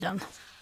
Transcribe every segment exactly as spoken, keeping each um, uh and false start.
den?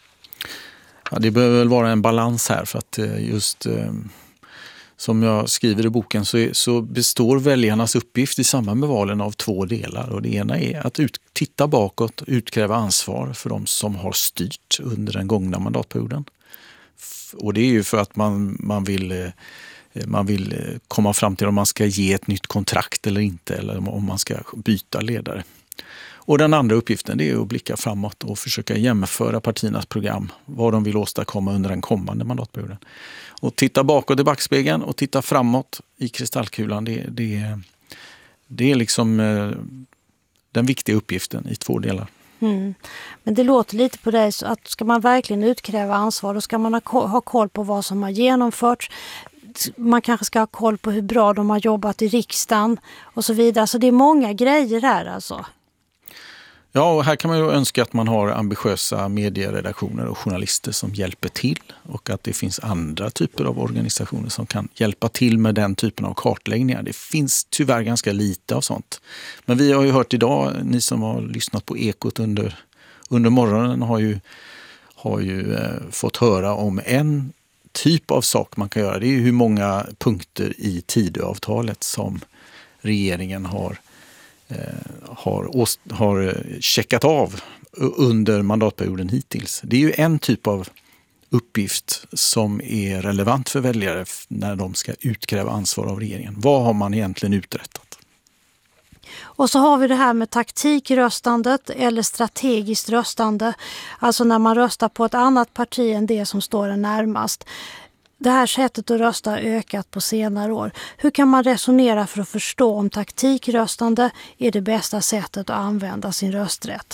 Ja, det behöver väl vara en balans här, för att just eh, som jag skriver i boken så, är, så består väljarnas uppgift i samband med valen av två delar. Och det ena är att ut, titta bakåt och utkräva ansvar för de som har styrt under den gångna mandatperioden. Och det är ju för att man, man, vill, man vill komma fram till om man ska ge ett nytt kontrakt eller inte, eller om man ska byta ledare. Och den andra uppgiften, det är att blicka framåt och försöka jämföra partiernas program, vad de vill åstadkomma under den kommande mandatperioden. Och titta bakåt i backspegeln och titta framåt i kristallkulan, det, det, det är liksom eh, den viktiga uppgiften i två delar. Mm. Men det låter lite på dig så att ska man verkligen utkräva ansvar, då ska man ha, ha koll på vad som har genomförts. Man kanske ska ha koll på hur bra de har jobbat i riksdagen och så vidare. Så det är många grejer här alltså. Ja, och här kan man ju önska att man har ambitiösa medieredaktioner och journalister som hjälper till, och att det finns andra typer av organisationer som kan hjälpa till med den typen av kartläggningar. Det finns tyvärr ganska lite av sånt. Men vi har ju hört idag, ni som har lyssnat på Ekot under, under morgonen har ju, har ju eh, fått höra om en typ av sak man kan göra. Det är ju hur många punkter i Tidöavtalet som regeringen har Har, har checkat av under mandatperioden hittills. Det är ju en typ av uppgift som är relevant för väljare när de ska utkräva ansvar av regeringen. Vad har man egentligen uträttat? Och så har vi det här med taktikröstandet eller strategiskt röstande. Alltså när man röstar på ett annat parti än det som står en närmast. Det här sättet att rösta har ökat på senare år. Hur kan man resonera för att förstå om taktikröstande är det bästa sättet att använda sin rösträtt?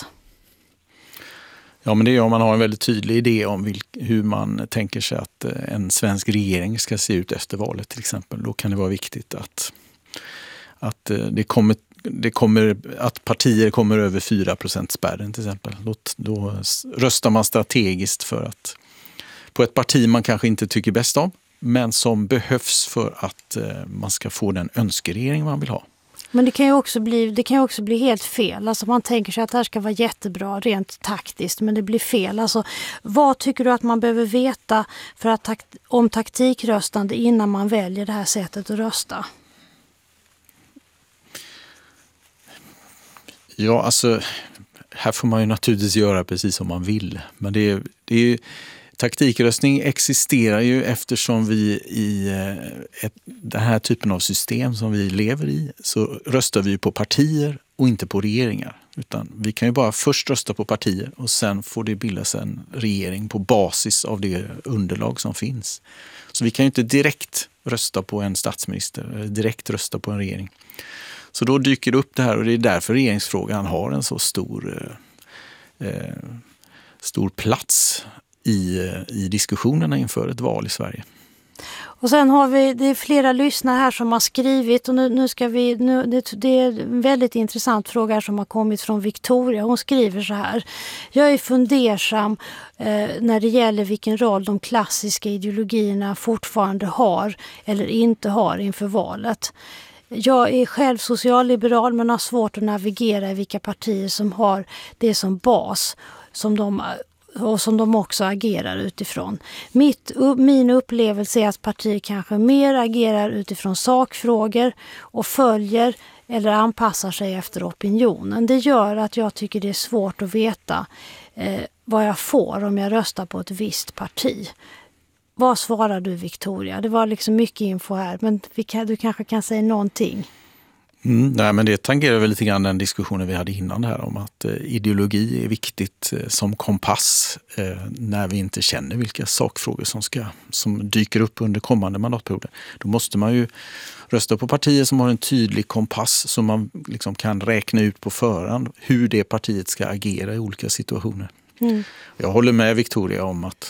Ja, men det är om man har en väldigt tydlig idé om vilk, hur man tänker sig att en svensk regering ska se ut efter valet till exempel. Då kan det vara viktigt att, att, det kommer, det kommer, att partier kommer över fyra procent spärren till exempel. Då, då röstar man strategiskt för att på ett parti man kanske inte tycker bäst om, men som behövs för att eh, man ska få den önskeregering man vill ha. Men det kan ju också bli, det kan ju också bli helt fel. Alltså man tänker sig att det här ska vara jättebra rent taktiskt, men det blir fel. Alltså, vad tycker du att man behöver veta för att takt, om taktikröstande innan man väljer det här sättet att rösta? Ja, alltså här får man ju naturligtvis göra precis som man vill. Men det är, det är ju taktikröstning existerar ju eftersom vi i ett, den här typen av system som vi lever i så röstar vi på partier och inte på regeringar. Utan vi kan ju bara först rösta på partier och sen får det bildas en regering på basis av det underlag som finns. Så vi kan ju inte direkt rösta på en statsminister eller direkt rösta på en regering. Så då dyker det upp det här, och det är därför regeringsfrågan har en så stor, eh, stor plats I, i diskussionerna inför ett val i Sverige. Och sen har vi, det är flera lyssnare här som har skrivit, och nu, nu ska vi, nu, det, det är en väldigt intressant fråga här som har kommit från Victoria. Hon skriver så här: jag är fundersam eh, när det gäller vilken roll de klassiska ideologierna fortfarande har eller inte har inför valet. Jag är själv socialliberal men har svårt att navigera i vilka partier som har det som bas som de och som de också agerar utifrån. Mitt, min upplevelse är att partier kanske mer agerar utifrån sakfrågor och följer eller anpassar sig efter opinionen. Det gör att jag tycker det är svårt att veta eh, vad jag får om jag röstar på ett visst parti. Vad svarar du, Victoria? Det var liksom mycket info här, men vi kan, du kanske kan säga någonting. Mm, nej, men det tangerar väl lite grann den diskussionen vi hade innan här om att eh, ideologi är viktigt eh, som kompass eh, när vi inte känner vilka sakfrågor som, ska, som dyker upp under kommande mandatperioder. Då måste man ju rösta på partier som har en tydlig kompass så man liksom kan räkna ut på förhand hur det partiet ska agera i olika situationer. Mm. Jag håller med Victoria om att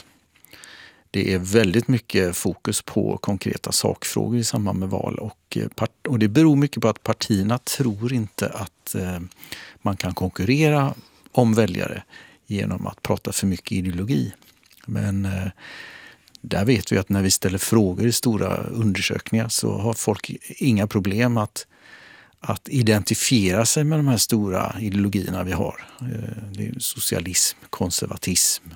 det är väldigt mycket fokus på konkreta sakfrågor i samband med val, och, och det beror mycket på att partierna tror inte att eh, man kan konkurrera om väljare genom att prata för mycket ideologi. Men eh, där vet vi att när vi ställer frågor i stora undersökningar så har folk inga problem att, att identifiera sig med de här stora ideologierna vi har. Det är socialism, konservatism,